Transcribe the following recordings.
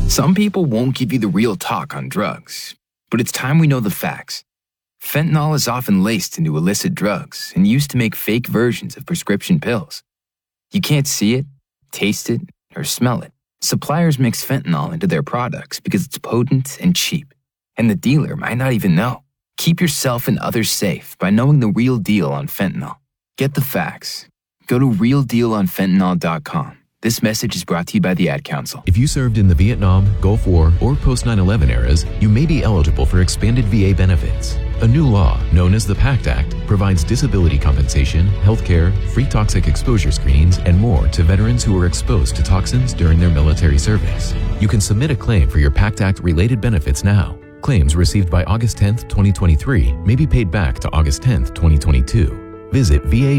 Some people won't give you the real talk on drugs, but it's time we know the facts. Fentanyl is often laced into illicit drugs and used to make fake versions of prescription pills. You can't see it, taste it, or smell it. Suppliers mix fentanyl into their products because it's potent and cheap, and the dealer might not even know. Keep yourself and others safe by knowing the real deal on fentanyl. Get the facts. Go to realdealonfentanyl.com. This message is brought to you by the Ad Council. If you served in the Vietnam, Gulf War, or post-9/11 eras, you may be eligible for expanded VA benefits. A new law, known as the PACT Act, provides disability compensation, health care, free toxic exposure screenings, and more to veterans who were exposed to toxins during their military service. You can submit a claim for your PACT Act-related benefits now. Claims received by August 10th, 2023 may be paid back to August 10th, 2022. Visit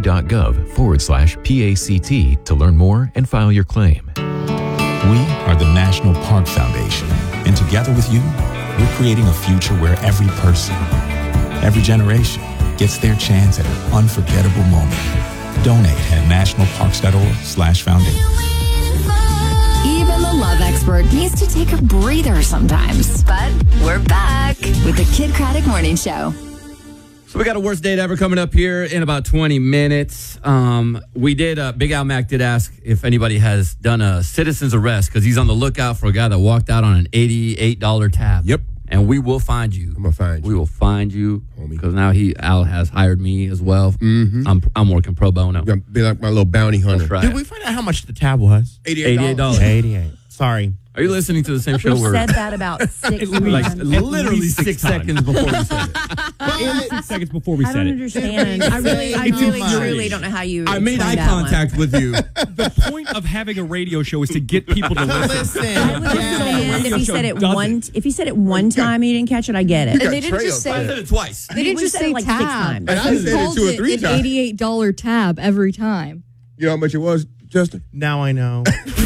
va.gov/PACT to learn more and file your claim. We are the National Park Foundation, and together with you, we're creating a future where every person, every generation gets their chance at an unforgettable moment. Donate at nationalparks.org/foundation. Even the love expert needs to take a breather sometimes. But we're back with the Kid Craddock Morning Show. So we got a worst date ever coming up here in about 20 minutes. Big Al Mac did ask if anybody has done a citizen's arrest because he's on the lookout for a guy that walked out on an $88 tab. Yep. And we will find you. I'm going to find you. We will find you because now Al has hired me as well. Mm-hmm. I'm working pro bono. You're going to be like my little bounty hunter. That's right. Did we find out how much the tab was? $88. 88. Sorry. Are you listening to the same show? We said that about 6 times. Literally 6 seconds before we said it. And 6 seconds before we I said don't it. understand. I really truly don't know how you. I made eye contact with you. The point of having a radio show is to get people to listen. I would understand if he said it one time and you didn't catch it. I get it. And they didn't just I say said it twice. They didn't just say like tab. 6 times. And I said it 2 or 3 an times. $88 tab every time. You know how much it was, Justin? Now I know.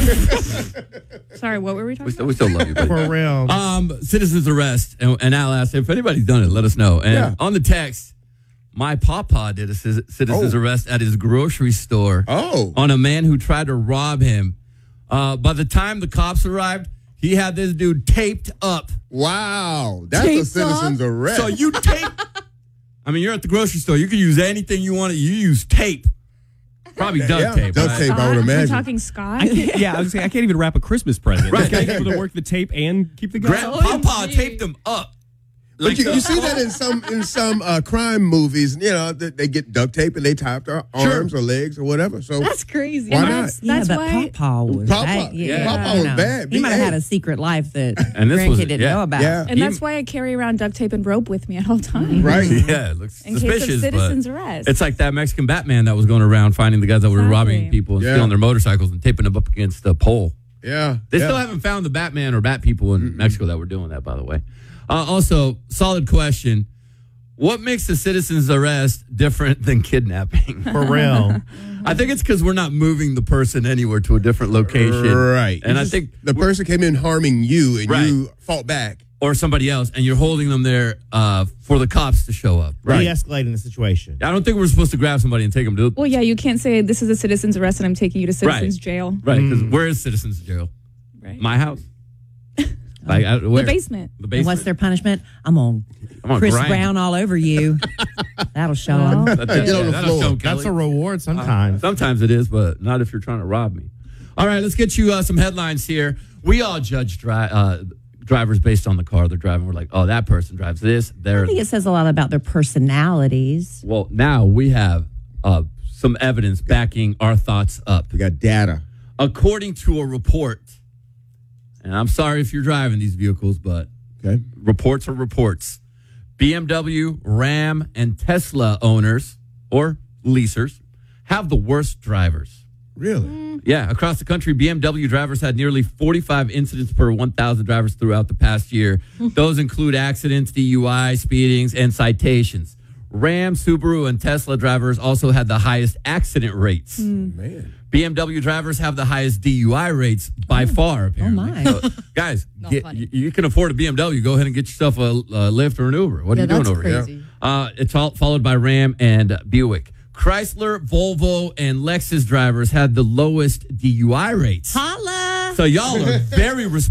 Sorry, what were we talking about? We still love you, buddy. For real. Citizen's arrest. And Al asked if anybody's done it, let us know. And on the text, my papa did a citizen's arrest at his grocery store on a man who tried to rob him. By the time the cops arrived, he had this dude taped up. Wow. That's a citizen's arrest. So you tape. I mean, you're at the grocery store. You can use anything you want. You use tape. Probably duct tape. Duct tape, I would imagine. We're talking Scott. I was saying I can't even wrap a Christmas present. Right. This guy's able to work the tape and keep the gun. Papa taped them up. But you see that in some crime movies, you know, they get duct tape and they tie up their arms or legs or whatever. So That's crazy. Why not? Yeah, That's but why. Papa was Papa was bad. He might have had a secret life that And this was- grandkid didn't know about. Yeah. And that's why I carry around duct tape and rope with me at all times. Right. Yeah, it looks In case suspicious. of citizen's but arrest. It's like that Mexican Batman that was going around finding the guys that were robbing Exactly. people and Yeah. stealing their motorcycles and taping them up against a pole. Yeah. They still haven't found the Batman or Bat people in Mexico that were doing that, by the way. Also, solid question. What makes a citizen's arrest different than kidnapping? For real. I think it's because we're not moving the person anywhere to a different location. Right. And I think the person came in harming you and you fought back. or somebody else, and you're holding them there for the cops to show up. Right. De-escalating the situation. I don't think we're supposed to grab somebody and take them to. Well, yeah, you can't say this is a citizen's arrest and I'm taking you to citizen's jail. Right, because where is citizen's jail? Right. My house. Where? The basement. The And basement. what's their punishment? I'm on Chris grind. Brown all over you. That'll show them. Get on the That'll floor. show That's Kelly. a reward sometimes. Sometimes it is, but not if you're trying to rob me. All right, let's get you some headlines here. We all judge drivers based on the car they're driving. We're like, oh, that person drives this. I think it says a lot about their personalities. Well, now we have some evidence backing our thoughts up. We got data. According to a report, and I'm sorry if you're driving these vehicles, but reports are reports. BMW, Ram, and Tesla owners or leasers have the worst drivers. Really? Yeah, across the country, BMW drivers had nearly 45 incidents per 1,000 drivers throughout the past year. Those include accidents, DUI, speedings, and citations. Ram, Subaru, and Tesla drivers also had the highest accident rates. Man. BMW drivers have the highest DUI rates by far, apparently. Oh, my. So, guys, funny. you can afford a BMW. Go ahead and get yourself a Lyft or an Uber. What are you doing over here? It's all followed by Ram and Buick. Chrysler, Volvo, and Lexus drivers had the lowest DUI rates. Holla! So y'all are very responsible.